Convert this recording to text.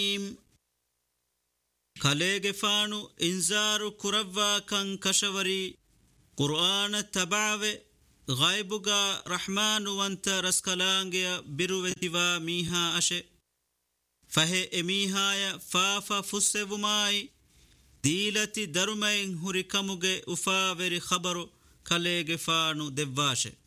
ಕಲೆಗೆ ಫಾಣು ಇಂಜಾರು ಕುರವ್ವಾ ಕಂ ಕಶವರಿ ಕುರ್ಆನ ತಬಾವೆ ಗೈಬುಗ ರಹಮಾನು ವಂತ ರಸ್ಕಲಾಂಗೆಯ ಬಿರುವೆತಿವಾ ಮೀಹಾ ಅಶೆ ಫಹೆ ಎಮೀಹಾಯ ಫಾಫ ಫುಸ್ಸೆವುಮಾಯಿ ದೀಲತಿ ದರುಮೈನ್ ಹುರಿ ಕಮುಗೆ ಉಫಾವೆರಿ ಖಬರು ಕಲೆಗೆ ಫಾಣು ದೆವ್ವಾಶೆ